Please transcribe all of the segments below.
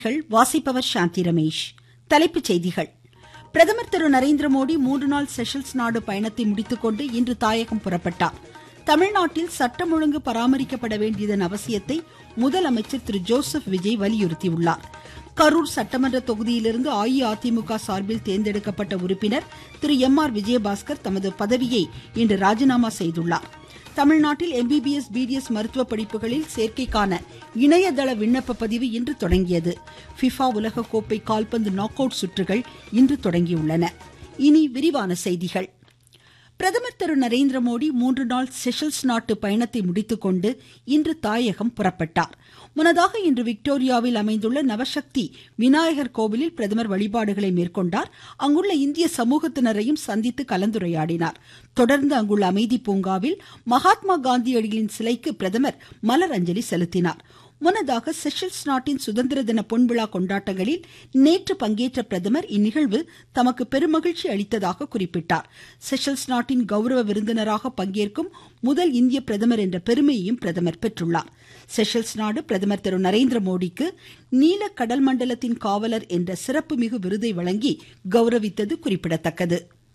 வாசிப்பவர் சாந்தி ரமேஷ். தலைப்புச் செய்திகள். பிரதமர் திரு நரேந்திரமோடி 3 நாள் செஷல்ஸ் நாடு பயணத்தை முடித்துக்கொண்டு இன்று தாயகம் புறப்பட்டார். தமிழ்நாட்டில் சட்டம் ஒழுங்கு பராமரிக்கப்பட வேண்டியதன் அவசியத்தை முதலமைச்சர் திரு ஜோசப் விஜய் வலியுறுத்தியுள்ளார். கரூர் சட்டமன்ற தொகுதியிலிருந்து அஇஅதிமுக சார்பில் தேர்ந்தெடுக்கப்பட்ட உறுப்பினர் திரு எம்.ஆர். விஜயபாஸ்கர் தமது பதவியை இன்று ராஜினாமா செய்துள்ளார். தமிழ்நாட்டில் MBBS, BDS மருத்துவ படிப்புகளில் சேர்க்கைக்கான இணையதள விண்ணப்ப பதிவு இன்று தொடங்கியது. FIFA உலக கோப்பை கால்பந்து நாக் அவுட் சுற்றுகள் இன்று தொடங்கியுள்ளன. இனி விரிவான செய்திகள். பிரதமர் திரு நரேந்திரமோடி 3 நாள் செஷல்ஸ் நாட்டு பயணத்தை முடித்துக்கொண்டு இன்று தாயகம் புறப்பட்டார். முன்னதாக இன்று விக்டோரியாவில் அமைந்துள்ள நவசக்தி விநாயகர் கோவிலில் பிரதமர் வழிபாடுகளை மேற்கொண்டார். அங்குள்ள இந்திய சமூகத்தினரையும் சந்தித்து கலந்துரையாடினார். தொடர்ந்து அங்குள்ள அமைதி பூங்காவில் மகாத்மா காந்தியடிகளின் சிலைக்கு பிரதமர் மலர் அஞ்சலி செலுத்தினார். முன்னதாக செஷல்ஸ் நாட்டின் சுதந்திர தின பொன்விழா கொண்டாட்டங்களில் நேற்று பங்கேற்ற பிரதமர் இந்நிகழ்வு தமக்கு பெருமகிழ்ச்சி அளித்ததாக குறிப்பிட்டார். செஷல்ஸ் நாட்டின் கௌரவ விருந்தினராக பங்கேற்கும் முதல் இந்திய பிரதமர் என்ற பெருமையையும் பிரதமர் பெற்றுள்ளார். செஷல்ஸ் நாடு பிரதமர் திரு நரேந்திரமோடிக்கு நீல கடல் மண்டலத்தின் காவலர் என்ற சிறப்புமிகு விருதை வழங்கி கௌரவித்தது குறிப்பிடத்தக்கது.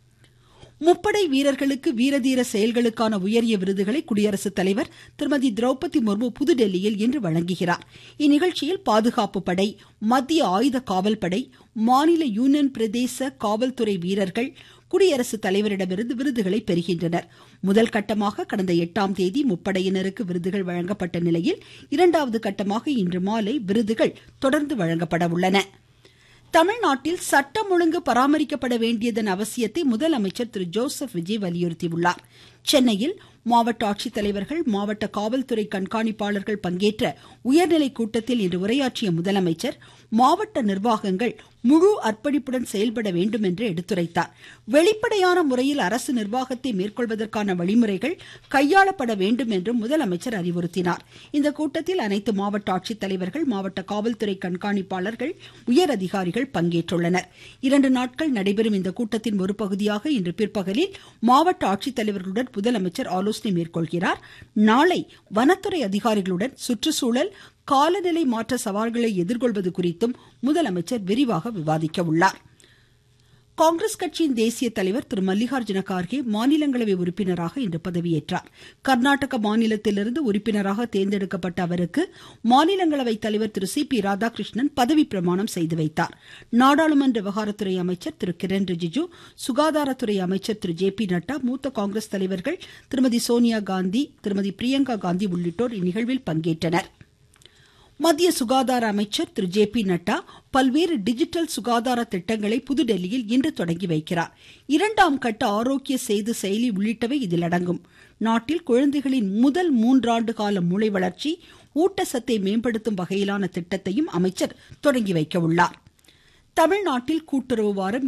முப்படை வீரர்களுக்கு வீரதீர செயல்களுக்கான உயரிய விருதுகளை குடியரசுத் தலைவர் திருமதி திரௌபதி முர்மு புதுடெல்லியில் இன்று வழங்குகிறார். இந்நிகழ்ச்சியில் பாதுகாப்பு படை, மத்திய ஆயுத காவல் படை, மாநில யூனியன் பிரதேச காவல்துறை வீரர்கள் குடியரசுத் தலைவரிடமிருந்து விருதுகளை பெறுகின்றனர். முதல் கட்டமாக கடந்த 8ஆம் தேதி முப்படையினருக்கு விருதுகள் வழங்கப்பட்ட நிலையில் 2வது கட்டமாக இன்று மாலை விருதுகள் தொடர்ந்து வழங்கப்பட உள்ளன. தமிழ்நாட்டில் சட்டம் ஒழுங்கு பராமரிக்கப்பட வேண்டியதன் அவசியத்தை முதலமைச்சர் திரு ஜோசப் விஜய் வலியுறுத்தியுள்ளார். சென்னையில் மாவட்ட ஆட்சித்தலைவர்கள், மாவட்ட காவல்துறை கண்காணிப்பாளர்கள் பங்கேற்ற உயர்நிலை கூட்டத்தில் இன்று உரையாற்றிய முதலமைச்சர் மாவட்ட நிர்வாகங்கள் முழு அர்ப்பணிப்புடன் செயல்பட வேண்டும் என்று எடுத்துரைத்தார். வெளிப்படையான முறையில் அரசு நிர்வாகத்தை மேற்கொள்வதற்கான வழிமுறைகள் கையாளப்பட வேண்டும் என்றும் முதலமைச்சர் அறிவுறுத்தினார். இந்த கூட்டத்தில் அனைத்து மாவட்ட ஆட்சித்தலைவர்கள், மாவட்ட காவல்துறை கண்காணிப்பாளர்கள், உயர் அதிகாரிகள் பங்கேற்றுள்ளனர். 2 நாட்கள் நடைபெறும் இந்த கூட்டத்தின் ஒரு பகுதியாக இன்று பிற்பகலில் மாவட்ட ஆட்சித்தலைவர்களுடன் முதலமைச்சர் ஆலோசனை மேற்கொள்கிறார். நாளை வனத்துறை அதிகாரிகளுடன் சுற்றுச்சூழல், காலநிலை மாற்ற சவால்களை எதிர்கொள்வது குறித்தும் முதலமைச்சர் விரிவாக விவாதிக்க உள்ளார். காங்கிரஸ் கட்சியின் தேசிய தலைவர் திரு மல்லிகார்ஜுன கார்கே மாநிலங்களவை உறுப்பினராக இன்று பதவியேற்றார். கர்நாடக மாநிலத்திலிருந்து உறுப்பினராக தேர்ந்தெடுக்கப்பட்ட அவருக்கு மாநிலங்களவை தலைவர் திரு சி.பி. ராதாகிருஷ்ணன் பதவி பிரமாணம் செய்து வைத்தார். நாடாளுமன்ற விவகாரத்துறை அமைச்சர் திரு கிரண் ரிஜிஜு, சுகாதாரத்துறை அமைச்சர் திரு ஜே.பி. நட்டா, மூத்த காங்கிரஸ் தலைவர்கள் திருமதி சோனியா காந்தி, திருமதி பிரியங்கா காந்தி உள்ளிட்டோர் இந்நிகழ்வில் பங்கேற்றனர். மத்திய சுகாதார அமைச்சர் திரு ஜே.பி. நட்டா பல்வேறு டிஜிட்டல் சுகாதார திட்டங்களை புதுடெல்லியில் இன்று தொடங்கி வைக்கிறார். 2ஆம் கட்ட ஆரோக்கிய சேது செயலி உள்ளிட்டவை இதில் அடங்கும். நாட்டில் குழந்தைகளின் முதல் 3 ஆண்டு கால மூளை வளர்ச்சி, ஊட்டச்சத்தை மேம்படுத்தும் வகையிலான திட்டத்தையும் அமைச்சர் தொடங்கி வைக்க உள்ளார். தமிழ்நாட்டில் கூட்டுறவு வாரம்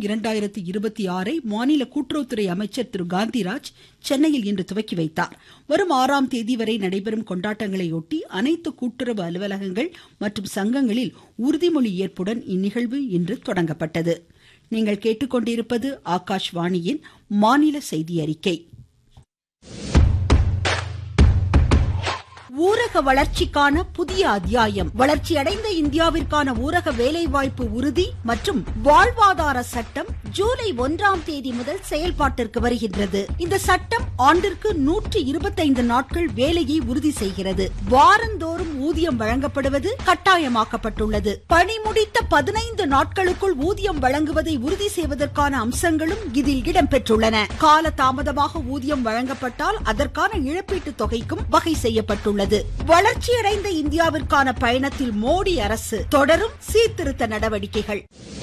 2026ஐ மாநில கூட்டுறவுத்துறை அமைச்சர் திரு காந்திராஜ் சென்னையில் இன்று துவக்கி வைத்தார். வரும் 6ஆம் தேதி வரை நடைபெறும் கொண்டாட்டங்களையொட்டி அனைத்து கூட்டுறவு அலுவலகங்கள் மற்றும் சங்கங்களில் உறுதிமொழி ஏற்புடன் இந்நிகழ்வு இன்று தொடங்கப்பட்டது. நீங்கள் கேட்டுக்கொண்டிருப்பது ஆகாஷ்வாணியின் மாநில செய்தி அறிக்கை. ஊரக வளர்ச்சிக்கான புதிய அத்தியாயம். வளர்ச்சியடைந்த இந்தியாவிற்கான ஊரக வேலைவாய்ப்பு உறுதி மற்றும் வாழ்வாதார சட்டம் ஜூலை 1ஆம் தேதி முதல் செயல்பாட்டிற்கு வருகின்றது. இந்த சட்டம் ஆண்டிற்கு 125 நாட்கள் வேலையை உறுதி செய்கிறது. வாரந்தோறும் ஊதியம் வழங்கப்படுவது கட்டாயமாக்கப்பட்டுள்ளது. பணி முடித்த 15 நாட்களுக்குள் ஊதியம் வழங்குவதை உறுதி செய்வதற்கான அம்சங்களும் இதில் இடம்பெற்றுள்ளன. கால தாமதமாக ஊதியம் வழங்கப்பட்டால் அதற்கான இழப்பீட்டு தொகைக்கும் வகை செய்யப்பட்டுள்ளது. வளர்ச்சியடைந்த இந்தியாவிற்கான பயணத்தில் மோடி அரசு தொடரும் சீர்திருத்த நடவடிக்கைகள்.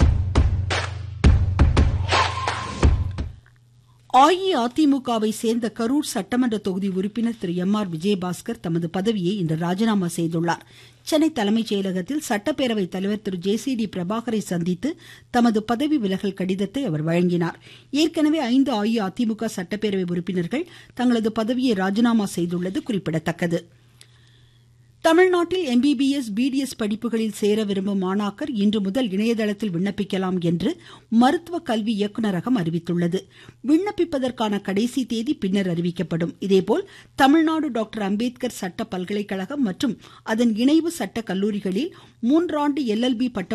அஇஅதிமுகவை சேர்ந்த கரூர் சட்டமன்ற தொகுதி உறுப்பினர் திரு எம்.ஆர். விஜயபாஸ்கர் தமது பதவியை இன்று ராஜினாமா செய்துள்ளார். சென்னை தலைமைச் செயலகத்தில் சட்டப்பேரவைத் தலைவர் திரு ஜே.சி.டி. பிரபாகரை சந்தித்து தமது பதவி விலகல் கடிதத்தை அவர் வழங்கினார். ஏற்கனவே 5 அஇஅதிமுக சட்டப்பேரவை உறுப்பினர்கள் தங்களது பதவியை ராஜினாமா செய்துள்ளது குறிப்பிடத்தக்கது. தமிழ்நாட்டில் MBBS, BDS படிப்புகளில் சேர விரும்பும் மாணாக்கர் இன்று முதல் இணையதளத்தில் விண்ணப்பிக்கலாம் என்று மருத்துவ கல்வி இயக்குநரகம் அறிவித்துள்ளது. விண்ணப்பிப்பதற்கான கடைசி தேதி பின்னர் அறிவிக்கப்படும். இதேபோல் தமிழ்நாடு டாக்டர் அம்பேத்கர் சட்ட பல்கலைக்கழகம் மற்றும் அதன் இணைவு சட்ட கல்லூரிகளில் 3 ஆண்டு LLB பட்ட